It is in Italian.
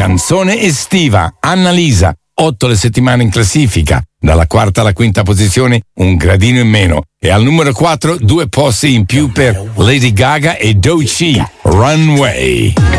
canzone estiva, Annalisa, 8 le settimane in classifica, dalla quarta alla quinta posizione un gradino in meno, e al numero 4 2 posti in più per Lady Gaga e Doechii, Runway.